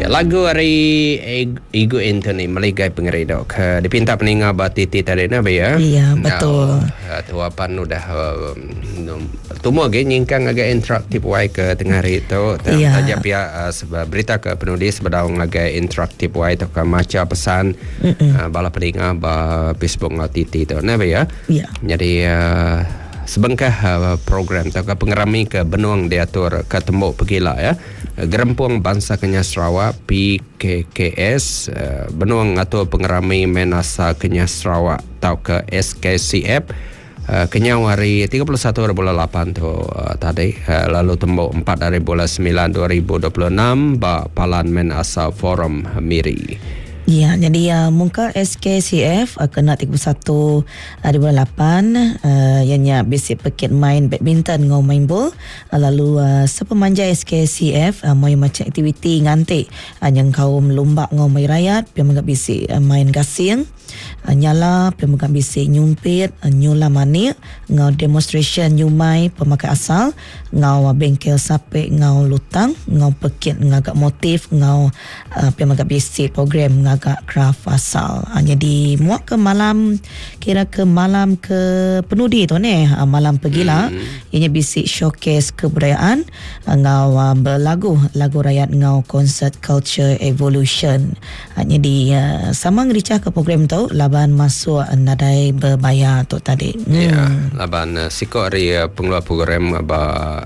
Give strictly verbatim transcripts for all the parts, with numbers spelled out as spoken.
Ya, lagu hari Igu Anthony meligai pengeridok uh, dipinta peninga batiti tadi na ya. Iya, betul. Uh, tuapan udah uh, tumo ge nyingkang agak interaktif wai ke tengah hari itu. Iya. Taja pia uh, sebab berita ke penulis sebadang agak interaktif wai tu ke maca pesan uh, bala peninga ba Facebook ngatiti tu na ya. Iya. Jadi uh, sebengkah uh, program atau pengerami ke benuang diatur ke tembok pegila ya. Gerempuang Bangsa Kenyah Sarawak P K K S uh, benuang atau pengerami Menasa Kenyah Sarawak atau ke S K C F uh, Kenyah hari tiga puluh satu hari bulan lapan tu uh, tadi uh, lalu tembok empat hari bulan sembilan dua ribu dua puluh enam ba Palan Menasa Forum Miri. Ya, jadi uh, muka S K C F uh, kena tiga puluh satu hari bulan lapan uh, ianya basic paket main badminton ngau main bol uh, lalu uh, sepemanja S K C F uh, main macam aktiviti ngantik uh, yang kaum lomba ngau main rakyat pian magak basic uh, main gasing uh, nyala pian magak basic nyumpit uh, nyula manik ngau demonstration nyumai pemakai asal ngau uh, bengkel sape ngau lutang ngau paket ngagak motif ngau uh, pian magak basic program agak craft asal. Ha, jadi muak ke malam kira ke malam ke penudi tu ni. Ha, malam pergilah. Hmm. Ianya bisik showcase kebudayaan ngau uh, berlagu lagu rakyat ngau concert culture evolution. Ha, jadi uh, sama ngericah ke program tu laban masuk nadai berbayar tu tadi. Hmm. Ya, laban uh, sikok hari uh, pengeluar program ba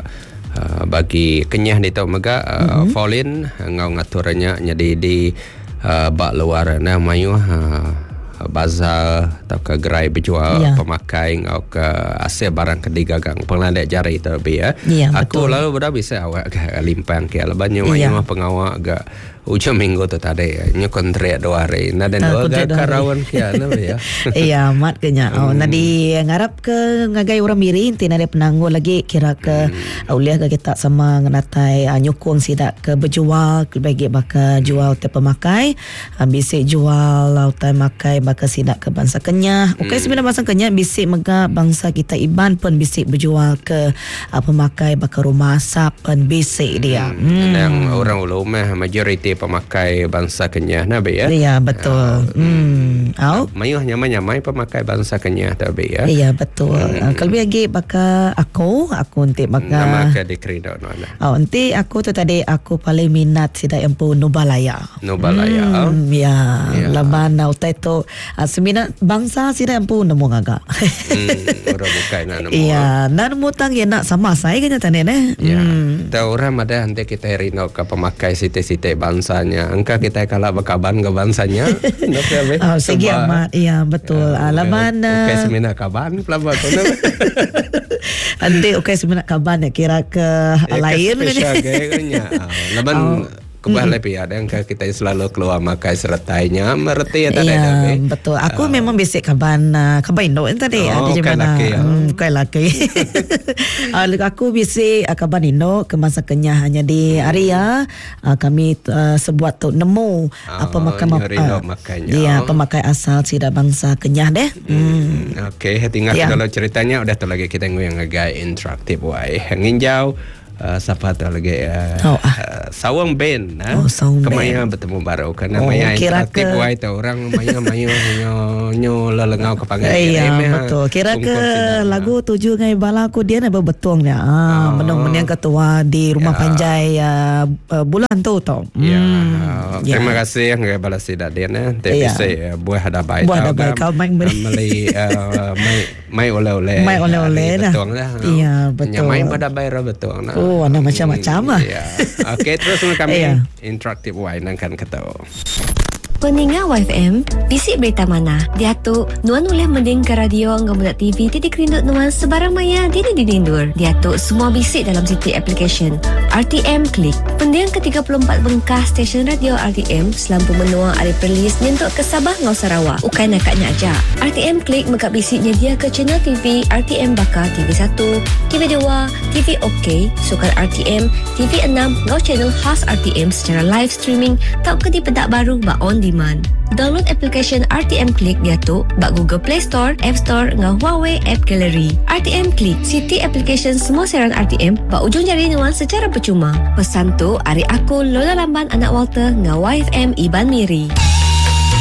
uh, bagi Kenyah ni tau mega uh, mm-hmm. fall in ngau ngaturnya jadi di Uh, bak luar nah mayu uh, bazar atau ke gerai berjual yeah. pemakai atau ke asyik barang ke digagang pengelandek jari tu ya. Yeah, aku betul. lalu berapa bisa awak ke limpang ke lebannya mayu yeah. pengawak agak ujung minggu tu tadi nya kontrak dua hari nah dan dua agak karawan kia ya. Iya mat kenya oh hmm. nadi ngarap ke ngagai orang miri inti nadi penangguh lagi kira ke hmm. uliah ke kita sama nganatai uh, nyukung sidak ke berjual ke bagi baka jual te pemakai uh, bisik jual lautai makai baka sidak ke bangsa Kenyah okey hmm. sebenarnya bangsa Kenyah bisik mega bangsa kita Iban pun bisik berjual ke uh, pemakai baka rumah asap pun bisik dia hmm. hmm. yang orang ulama majoriti pemakai bangsa Kenyah nabi ya. Ya betul. Uh, hmm. Au. Mayuh nyamai-nyamai pemakai bangsa Kenyah tabi ya. Ya betul. Hmm. Uh, kalau lagi baka aku aku nanti baka nama ke dikrido mana. Oh nanti aku tu tadi aku paling minat sidak empu Nubalaya. Nubalaya. Hmm, ya. ya. Laban utai tu uh, seminat bangsa sidak empu nemu agak. hmm, orang bukan nak nemu. Ya, nak nemu tang ya nak sama saya kena tanya ne. Ya. Hmm. Tahu orang ada nanti kita rino ke pemakai siti-siti bangsa bangsanya. Engkau kita kalah berkaban ke bangsanya. Oh, segi amat. Ya, betul. Ya, Laban. Okey, semina kaban. Pelabak. Nanti okey, semina kaban. Kira ke lain. Laban. Kebah lebih ada yang kita selalu keluar makai seretainya mereti ya tadi. Ya, betul. Aku uh, memang basic kaban uh, kaban Indo tadi. Oh, ada bukan laki. Hmm, bukan laki. uh, aku basic uh, kaban Indo ke masa Kenyah. Jadi hari ya uh, kami uh, sebuat tu nemu oh, apa makan uh, makanya. Dia pemakai asal sidak bangsa Kenyah deh. Hmm. Hmm. Okey, tinggal ya. Kalau ceritanya udah tu lagi kita yang agak interaktif wai. Nginjau Uh, siapa tu lagi uh, oh, ah. uh, Sawang Ben oh, Sawang Kemaya bertemu baru Kerana oh, Maya kira interaktif ke... Wai tu orang Maya Maya Nyo Nyo lelengau ke panggil. Iya betul. Kira ke lagu tujuh ngai bala aku dia nak betul ni. Ah, oh. Menang menang ketua di rumah ya. Panjai uh, uh, bulan tu tau. Ya. Hmm. Uh, ya. Terima kasih ngai bala sidak dia ne. Tapi ya. saya buah ada baik. Buah ada baik kau main beli mai mai oleh-oleh. Mai oleh-oleh dah. Betul lah. Iya betul. Nyamai pada bayar betul nah. Oh, ada macam-macam ah. Ya. Okey, terus kami yeah. interaktif wai nangkan kata. Peninga Y F M, bisik berita mana? Diatuk, nuan boleh mending ke radio Ngamudak T V titik rindut nuan sebarang maya dini dinindur. Diatuk semua bisik dalam City Application. R T M Klik. Pendiang ke tiga puluh empat bengkah stesen radio R T M selampu menua ada perlis nyentuk ke Sabah ngau Sarawak. Ukai nakatnya aja. R T M Klik megap bisik nyedia ke channel T V R T M Bakar T V satu, T V dua, T V OK, Sukan R T M, T V enam ngau channel khas R T M secara live streaming tak ke di pedak baru ba on Budiman. Download application R T M Click Diatuk bak Google Play Store, App Store ngah Huawei App Gallery. R T M Click, City application semua siaran R T M bak ujung jari nuan secara percuma. Pesan tu, ari aku Lola Lamban anak Walter ngah Y F M Iban Miri.